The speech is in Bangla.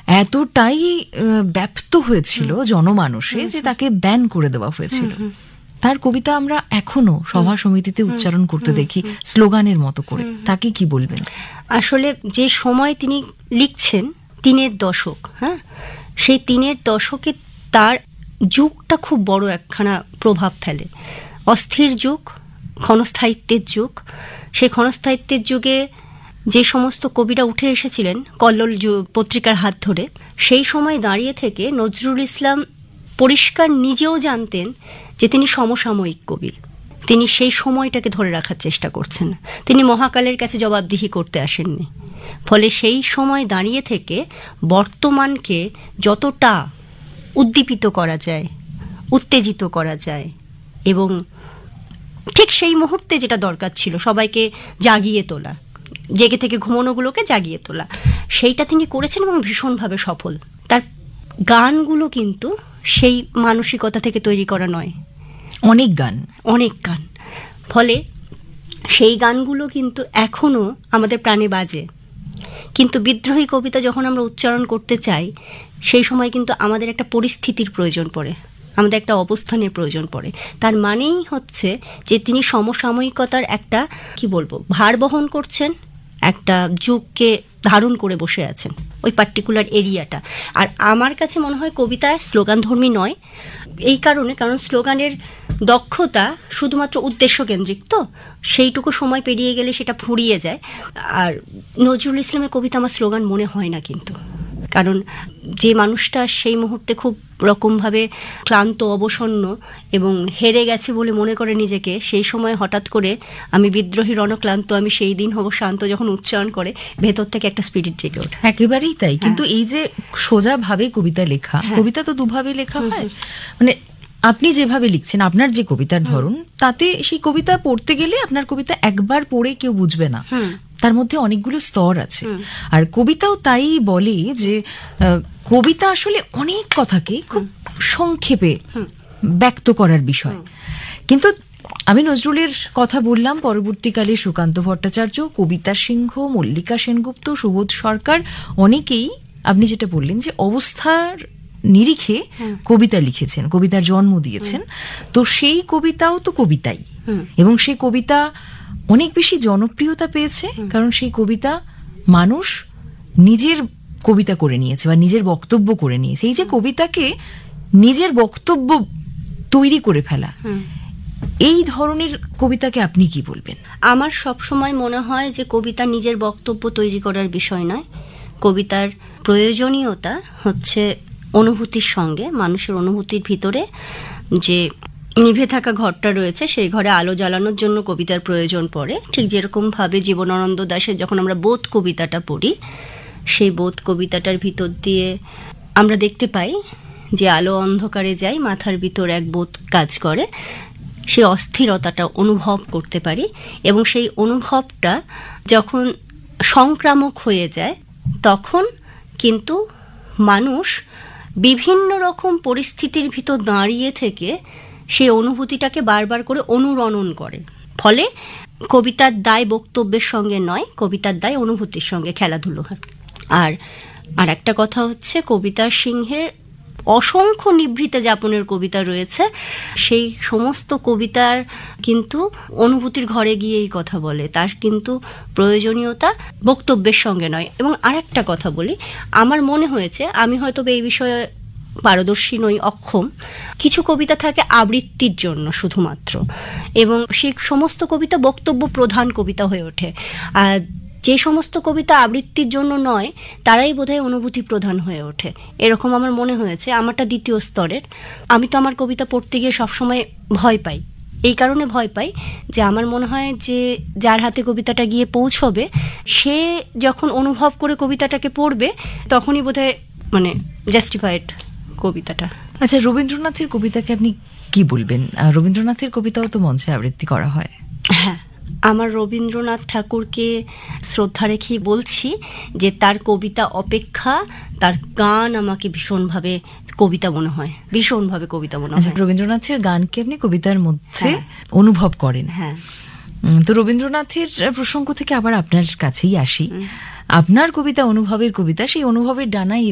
এতটাই ব্যাপ্ত হয়েছিল জনমানসে যে তাকে ব্যান করে দেওয়া হয়েছিল। তার কবিতা আমরা এখনো সভা সমিতিতে উচ্চারণ করতে দেখি স্লোগানের মতো করে। তাকে কি বলবেন? আসলে যে সময় তিনি লিখছেন, 3-এর দশক, হ্যাঁ, সেই 3-এর দশকে তার যুগটা খুব বড় একখানা প্রভাব ফেলে। অস্থির যুগ, ক্ষণস্থায়িত্বের যুগ। সেই ক্ষণস্থায়িত্বের যুগে যে সমস্ত কবিরা উঠে এসেছিলেন কল্লোল পত্রিকার হাত ধরে, সেই সময় দাঁড়িয়ে থেকে নজরুল ইসলাম পরিষ্কার নিজেও জানতেন যে তিনি সমসাময়িক কবি। তিনি সেই সময়টাকে ধরে রাখার চেষ্টা করছেন। তিনি মহাকালের কাছে জবাবদিহি করতে আসেননি। ফলে সেই সময় দাঁড়িয়ে থেকে বর্তমানকে যতটা উদ্দীপিত করা যায়, উত্তেজিত করা যায়, এবং ঠিক সেই মুহূর্তে যেটা দরকার ছিল সবাইকে জাগিয়ে তোলা, জেগে থেকে ঘুমোনোগুলোকে জাগিয়ে তোলা, সেইটা তিনি করেছেন এবং ভীষণভাবে সফল। তার গানগুলো কিন্তু সেই মানসিকতা থেকে তৈরি করা নয়, অনেক গান। ফলে সেই গানগুলো কিন্তু এখনো আমাদের প্রাণে বাজে। কিন্তু বিদ্রোহী কবিতা যখন আমরা উচ্চারণ করতে চাই, সেই সময় কিন্তু আমাদের একটা পরিস্থিতির প্রয়োজন পড়ে, আমাদের একটা অবস্থানের প্রয়োজন পড়ে। তার মানেই হচ্ছে যে তিনি সমসাময়িকতার একটা কি বলবো ভার বহন করছেন, একটা যুগকে ধারণ করে বসে আছেন ওই পার্টিকুলার এরিয়াটা। আর আমার কাছে মনে হয় কবিতায় স্লোগানধর্মী নয়, এই কারণ স্লোগানের দক্ষতা শুধুমাত্র উদ্দেশ্য কেন্দ্রিক, তো সেইটুকু সময় পেরিয়ে গেলে সেটা ফুরিয়ে যায়। আর নজরুল ইসলামের কবিতা আমার স্লোগান মনে হয় না, কিন্তু কারণ যে মানুষটা সেই মুহূর্তে খুব রকমভাবে ক্লান্ত, অবসন্ন এবং হেরে গেছে বলে মনে করে নিজেকে, সেই সময় হঠাৎ করে আমি বিদ্রোহী রণক্লান্ত, আমি সেই দিন হব শান্ত যখন উচ্চারণ করে, ভেতর থেকে একটা স্পিরিট জেগে ওঠে। একেবারেই তাই। কিন্তু এই যে সোজাভাবে কবিতা লেখা, কবিতা তো দুভাবে লেখা হয়, মানে আপনি যেভাবে লিখছেন, আপনার যে কবিতার ধরন, তাতে সেই কবিতা পড়তে গেলে আপনার কবিতা একবার পড়ে কেউ বুঝবে না, তার মধ্যে অনেকগুলো স্তর আছে। আর কবিতাও তাই বলে যে কবিতা আসলে অনেক কথাকে খুব সংক্ষেপে ব্যক্ত করার বিষয়। কিন্তু আমি নজরুলের কথা বললাম, পরবর্তীকালে সুকান্ত ভট্টাচার্য, কবিতা সিংহ, মল্লিকা সেনগুপ্ত, সুবোধ সরকার, অনেকেই আপনি যেটা বললেন যে অবস্থার নিরিখে কবিতা লিখেছেন, কবিতার জন্ম দিয়েছেন। তো সেই কবিতাও তো কবিতাই, এবং সেই কবিতা অনেক বেশি জনপ্রিয়তা পেয়েছে কারণ সেই কবিতা মানুষ নিজের কবিতা করে নিয়েছে বা নিজের বক্তব্য করে নিয়েছে। এই যে কবিতাকে নিজের বক্তব্য তৈরি করে ফেলা, এই ধরনের কবিতাকে আপনি কি বলবেন? আমার সবসময় মনে হয় যে কবিতা নিজের বক্তব্য তৈরি করার বিষয় নয়। কবিতার প্রয়োজনীয়তা হচ্ছে অনুভূতির সঙ্গে, মানুষের অনুভূতির ভিতরে যে নিভে থাকা ঘরটা রয়েছে, সেই ঘরে আলো জ্বালানোর জন্য কবিতার প্রয়োজন পড়ে। ঠিক যেরকমভাবে জীবনানন্দ দাশের যখন আমরা বোধ কবিতাটা পড়ি, সেই বোধ কবিতাটার ভিতর দিয়ে আমরা দেখতে পাই যে আলো অন্ধকারে যায়, মাথার ভিতর এক বোধ কাজ করে, সেই অস্থিরতাটা অনুভব করতে পারি। এবং সেই অনুভবটা যখন সংক্রামক হয়ে যায়, তখন কিন্তু মানুষ বিভিন্ন রকম পরিস্থিতির ভিতর দাঁড়িয়ে থেকে সেই অনুভূতিটাকে বারবার করে অনুরণন করে। ফলে কবিতার দায় বক্তব্যের সঙ্গে নয়, কবিতার দায় অনুভূতির সঙ্গে খেলাধুলো হয়। আর একটা কথা হচ্ছে, কবিতা সিংহের অসংখ্য নিভৃতে যাপনের কবিতা রয়েছে, সেই সমস্ত কবিতার কিন্তু অনুভূতির ঘরে গিয়েই কথা বলে, তার কিন্তু প্রয়োজনীয়তা বক্তব্যের সঙ্গে নয়। এবং আরেকটা কথা বলি, আমার মনে হয়েছে, আমি হয়তো এই বিষয়ে পারদর্শী নই, অক্ষম, কিছু কবিতা থাকে আবৃত্তির জন্য শুধুমাত্র, এবং সেই সমস্ত কবিতা বক্তব্য প্রধান কবিতা হয়ে ওঠে। আর যে সমস্ত কবিতা আবৃত্তির জন্য নয়, তারাই বোধহয় অনুভূতি প্রধান হয়ে ওঠে, এরকম আমার মনে হয়েছে। আমারটা দ্বিতীয় স্তরের। আমি তো আমার কবিতা পড়তে গিয়ে সবসময় ভয় পাই। এই কারণে ভয় পাই যে আমার মনে হয় যে যার হাতে কবিতাটা গিয়ে পৌঁছবে, সে যখন অনুভব করে কবিতাটাকে পড়বে, তখনই বোধহয় মানে জাস্টিফাইড কবিতাটা। আচ্ছা, রবীন্দ্রনাথের কবিতাকে আপনি কি বলবেন? রবীন্দ্রনাথের কবিতাও তো মঞ্চে আবৃত্তি করা হয়। হ্যাঁ, আমার রবীন্দ্রনাথ ঠাকুরকে শ্রদ্ধা রেখেই বলছি যে তার কবিতা অপেক্ষা তার গান আমাকে ভীষণভাবে কবিতা মনে হয়, ভীষণভাবে কবিতা মনে হয়। রবীন্দ্রনাথের গানকে আপনি কবিতার মধ্যে অনুভব করেন। হ্যাঁ। তো রবীন্দ্রনাথের প্রসঙ্গ থেকে আবার আপনার কাছেই আসি। আপনার কবিতা অনুভবের কবিতা, সেই অনুভবের ডানাই